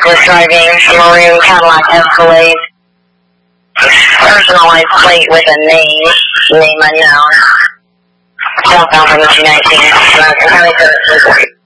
was driving a maroon Cadillac Escalade. Personalized plate with a name unknown. Southbound from the 219. County Service Report.